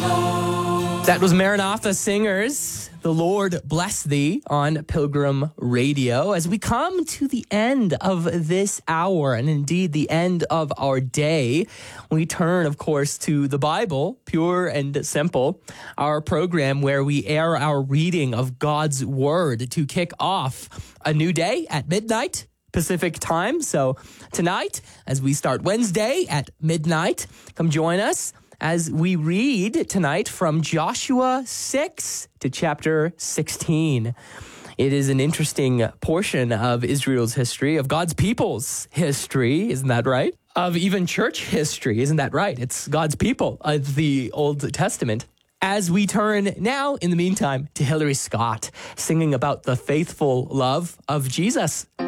That was Maranatha Singers, The Lord Bless Thee, on Pilgrim Radio. As we come to the end of this hour, and indeed the end of our day, we turn, of course, to the Bible, pure and simple, our program where we air our reading of God's Word to kick off a new day at midnight Pacific time. So tonight, as we start Wednesday at midnight, come join us as we read tonight from Joshua 6 to chapter 16. It is an interesting portion of Israel's history, of God's people's history, isn't that right? Of even church history, isn't that right? It's God's people of the Old Testament. As we turn now, in the meantime, to Hillary Scott, singing about the faithful love of Jesus.